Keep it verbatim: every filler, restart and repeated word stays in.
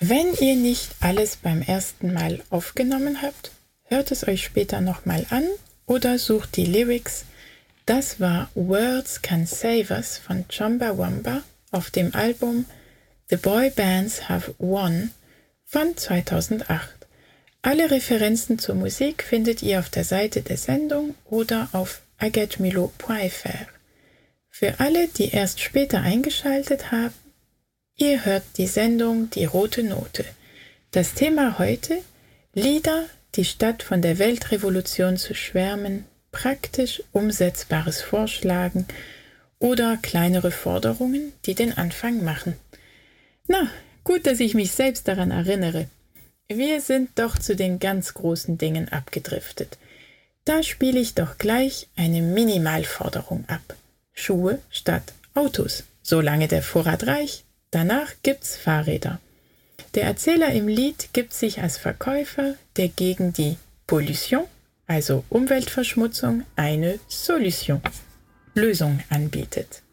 Wenn ihr nicht alles beim ersten Mal aufgenommen habt, hört es euch später nochmal an oder sucht die Lyrics. Das war Words Can Save Us von Chumbawamba auf dem Album The Boy Bands Have Won von zweitausendacht. Alle Referenzen zur Musik findet ihr auf der Seite der Sendung oder auf agatmilo punkt f r. Für alle, die erst später eingeschaltet haben, ihr hört die Sendung Die Rote Note. Das Thema heute: Lieder, die statt von der Weltrevolution zu schwärmen, praktisch Umsetzbares vorschlagen oder kleinere Forderungen, die den Anfang machen. Na, gut, dass ich mich selbst daran erinnere. Wir sind doch zu den ganz großen Dingen abgedriftet. Da spiele ich doch gleich eine Minimalforderung ab. Schuhe statt Autos. Solange der Vorrat reicht, danach gibt's Fahrräder. Der Erzähler im Lied gibt sich als Verkäufer, der gegen die Pollution, also Umweltverschmutzung, eine Solution, Lösung anbietet.